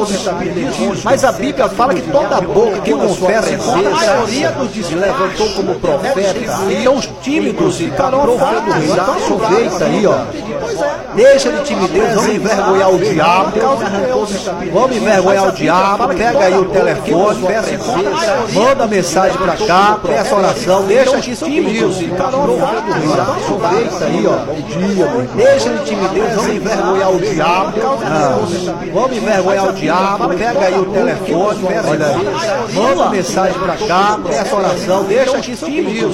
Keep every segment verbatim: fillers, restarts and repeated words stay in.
todos. Mas a Bíblia fala que toda boca que confessa, a maioria dos se levantou como profeta. Então os tímidos ficarão ouvindo. Então aproveita aí, ó. Deixa de timidez, vamos envergonhar o diabo. Vamos envergonhar o diabo. Pega aí o telefone, manda mensagem pra cá, peça oração, deixa de timidez. Aproveita aí, ó. Deixa de timidez, vamos envergonhar o diabo. Vamos envergonhar o diabo. Pega aí o telefone, olha aí, manda mensagem pra cá, peça oração, deixa de timidez.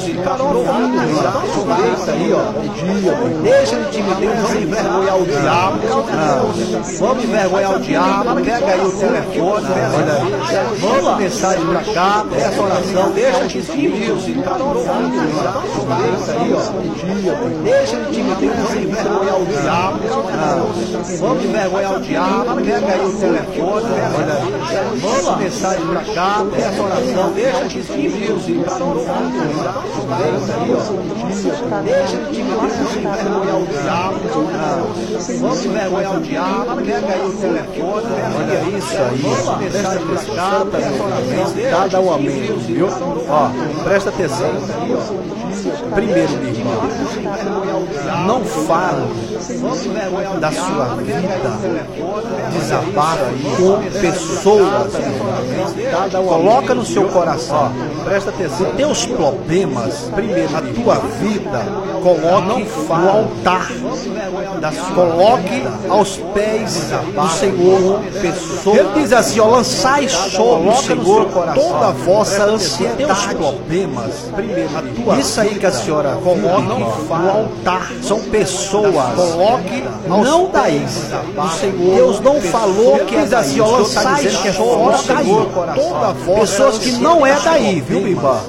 Aproveita aí, ó. Deixa de timidez, vamos envergonhar o diabo. Vamos envergonhar o diabo. Pega aí o telefone, olha aí, manda mensagem pra cá, peça oração, deixa de timidez. Aproveita aí, ó. Deixa de timidez, vamos envergonhar o diabo. Vamos envergonhar o diabo. Pega aí o telefone, olha aí, manda mensagem pra cá, peça oração, deixa de timidez. Aproveita aí, ó. Deixa de timidez, vamos envergonhar o diabo. Vamos envergonhar o diabo. Pega aí o telefone, olha isso aí. Manda mensagem pra cá, peça oração, cada um amém, viu? Ó, presta atenção. Primeiro, meu irmão, não fale da sua vida, desabafa com pessoas. Coloca no seu coração, presta atenção, teus problemas, primeiro, na tua vida, coloque no altar, coloque aos pés do Senhor pessoas. Ele diz assim, ó, lançai sobre o Senhor toda a vossa ansiedade, teus problemas, primeiro, na tua isso aí que a senhora coloque no altar, são pessoas, coloque não daí, o Senhor, Deus não falou que diz assim, ó, lançai sobre o Senhor toda a vossa pessoas que não é daí, viu, irmã?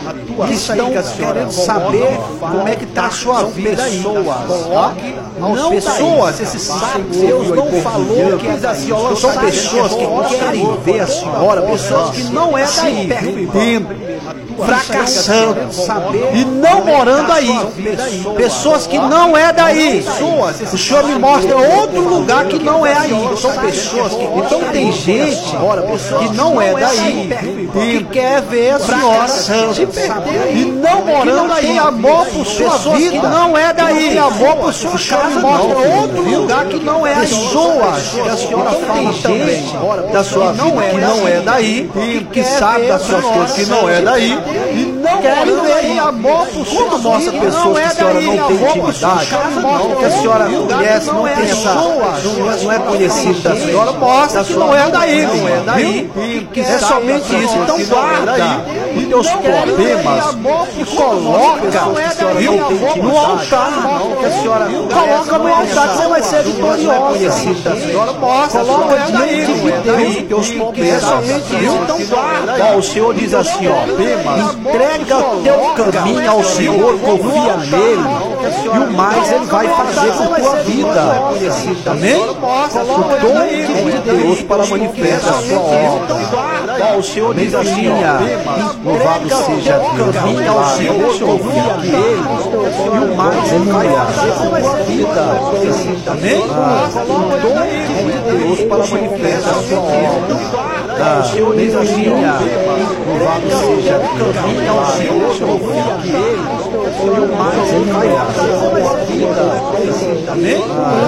Isso aí que a senhora querendo saber como é que está a sua vida aí, coloque não pessoas, esse sabe, Deus não falou que diz assim, ó, são pessoas que querem ver a senhora, pessoas que não é daí, perdendo, fracassando, e não morando aí, pessoas que não é daí. O Senhor me mostra outro lugar que não é aí. São pessoas que, então tem gente que não é daí, que quer ver a senhora se perder e não morando aí. Tem amor por sua vida, não é daí. Tem amor por sua casa, mostra outro lugar que não é aí. Pessoas que a senhora fala também da sua vida que não é daí, e que sabe das suas coisas que não é daí. E não querem ver amor por sua vida. Mostra pessoas que a senhora não tem intimidade, que a senhora conhece, não tem essa, não, não é conhecida da senhora, mostra que não é daí, não é daí, é somente isso. Então guarda os teus problemas e coloca, viu, no altar, que a senhora coloca no altar, que você vai ser vitoriosa. A senhora mostra, coloca diante de Deus os teus problemas, é somente isso. Então guarda. O Senhor diz assim, ó, entrega o teu caminho ao Senhor, confia nele, e o mais ele vai fazer com a tua vida. Amém? O dom de Deus para manifestar a sua obra. O Senhor diz assim, louvado seja Deus, caminho ao Senhor, confia nele, e o mais ele vai fazer com a tua vida. Amém? O dom de Deus para manifestar a sua obra. O Senhor diz assim, louvado seja Deus, caminho ao Senhor, confia nele, e o mais ele vai fazer com a tua vida. Amém?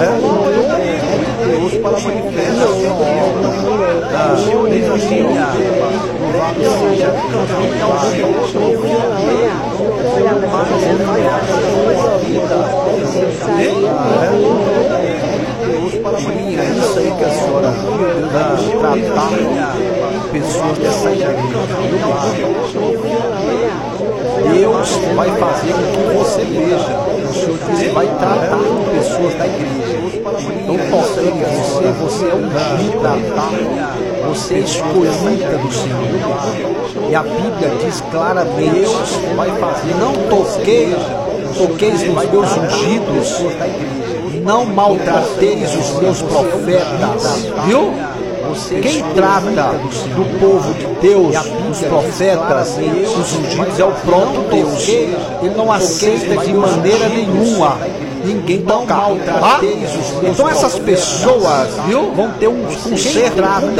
Deus para manifestar a sua obra. O Senhor diz assim, louvado seja Deus, caminho ao Senhor, confia nele, e o mais ele vai fazer com a tua vida. Amém? Deus para manifestar. É isso aí que a senhora tratar pessoas dessa igreja. Deus vai fazer com que você veja. O Senhor diz que vai tratar com pessoas da igreja. Então toque você, você é um tratar, você é escolhida do Senhor. E a Bíblia diz claramente, Deus vai fazer, não toqueis, toqueis nos meus ungidos, não maltrateis os meus profetas, viu? Quem trata do povo de Deus, os profetas, os ungidos, é o próprio Deus. Ele não aceita de maneira nenhuma ninguém tocar. Tá? Então essas pessoas, viu, vão ter um conserto.